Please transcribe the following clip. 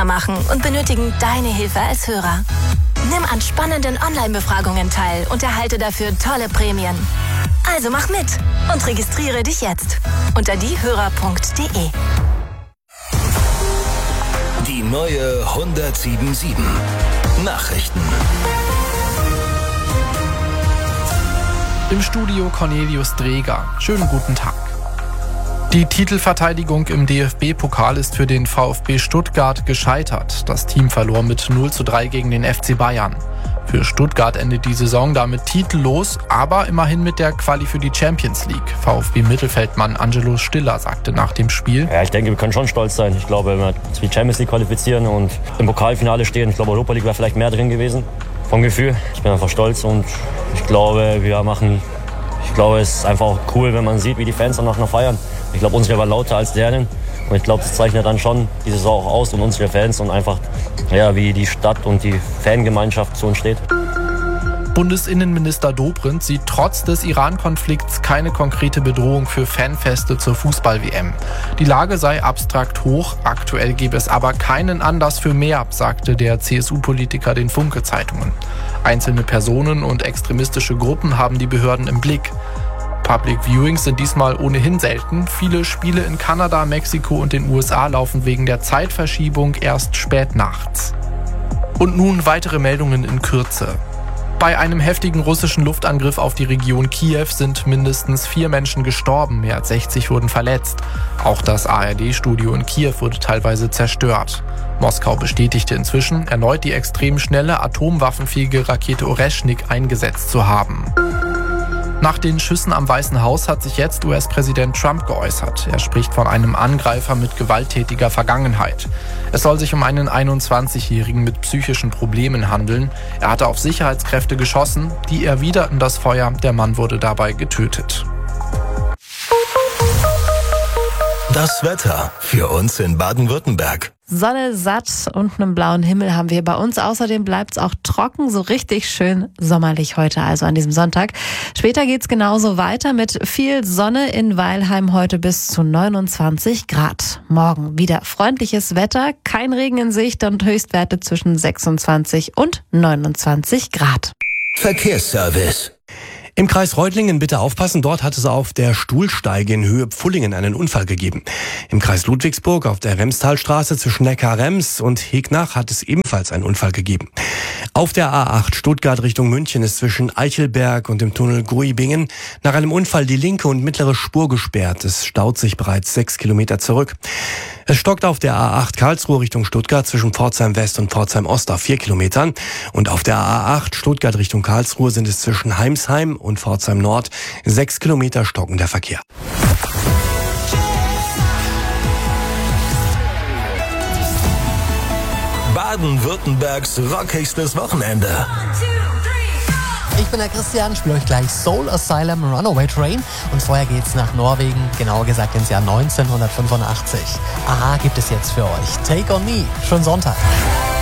machen und benötigen deine Hilfe als Hörer. Nimm an spannenden Online-Befragungen teil und erhalte dafür tolle Prämien. Also mach mit und registriere dich jetzt unter diehörer.de. Die neue 107.7 Nachrichten. Im Studio Cornelius Dreger. Schönen guten Tag. Die Titelverteidigung im DFB-Pokal ist für den VfB Stuttgart gescheitert. Das Team verlor mit 0:3 gegen den FC Bayern. Für Stuttgart endet die Saison damit titellos, aber immerhin mit der Quali für die Champions League. VfB-Mittelfeldmann Angelo Stiller sagte nach dem Spiel: Ja, ich denke, wir können schon stolz sein. Ich glaube, wenn wir die Champions League qualifizieren und im Pokalfinale stehen, ich glaube, Europa League wäre vielleicht mehr drin gewesen. Vom Gefühl. Ich bin einfach stolz und ich glaube, es ist einfach auch cool, wenn man sieht, wie die Fans danach noch feiern. Ich glaube, unsere war lauter als deren. Und ich glaube, das zeichnet dann schon die Saison auch aus und unsere Fans und einfach, ja, wie die Stadt und die Fangemeinschaft zu uns steht. Bundesinnenminister Dobrindt sieht trotz des Iran-Konflikts keine konkrete Bedrohung für Fanfeste zur Fußball-WM. Die Lage sei abstrakt hoch, aktuell gebe es aber keinen Anlass für mehr, sagte der CSU-Politiker den Funke-Zeitungen. Einzelne Personen und extremistische Gruppen haben die Behörden im Blick. Public Viewings sind diesmal ohnehin selten. Viele Spiele in Kanada, Mexiko und den USA laufen wegen der Zeitverschiebung erst spät nachts. Und nun weitere Meldungen in Kürze. Bei einem heftigen russischen Luftangriff auf die Region Kiew sind mindestens 4 Menschen gestorben, mehr als 60 wurden verletzt. Auch das ARD-Studio in Kiew wurde teilweise zerstört. Moskau bestätigte inzwischen, erneut die extrem schnelle atomwaffenfähige Rakete Oreschnik eingesetzt zu haben. Nach den Schüssen am Weißen Haus hat sich jetzt US-Präsident Trump geäußert. Er spricht von einem Angreifer mit gewalttätiger Vergangenheit. Es soll sich um einen 21-Jährigen mit psychischen Problemen handeln. Er hatte auf Sicherheitskräfte geschossen, die erwiderten das Feuer. Der Mann wurde dabei getötet. Das Wetter für uns in Baden-Württemberg. Sonne satt und einen blauen Himmel haben wir bei uns. Außerdem bleibt es auch trocken, so richtig schön sommerlich heute, also an diesem Sonntag. Später geht's genauso weiter mit viel Sonne in Weilheim heute bis zu 29 Grad. Morgen wieder freundliches Wetter, kein Regen in Sicht und Höchstwerte zwischen 26 und 29 Grad. Verkehrsservice. Im Kreis Reutlingen bitte aufpassen, dort hat es auf der Stuhlsteige in Höhe Pfullingen einen Unfall gegeben. Im Kreis Ludwigsburg auf der Remstalstraße zwischen Neckar-Rems und Hegnach hat es ebenfalls einen Unfall gegeben. Auf der A8 Stuttgart Richtung München ist zwischen Eichelberg und dem Tunnel Guibingen nach einem Unfall die linke und mittlere Spur gesperrt. Es staut sich bereits 6 Kilometer zurück. Es stockt auf der A8 Karlsruhe Richtung Stuttgart zwischen Pforzheim West und Pforzheim Ost auf 4 Kilometern. Und auf der A8 Stuttgart Richtung Karlsruhe sind es zwischen Heimsheim und Pforzheim Nord 6 Kilometer stockender Verkehr. Baden-Württembergs rockigstes Wochenende. Ich bin der Christian, spiele euch gleich Soul Asylum Runaway Train und vorher geht's nach Norwegen, genauer gesagt ins Jahr 1985. Aha gibt es jetzt für euch. Take on Me, schon Sonntag.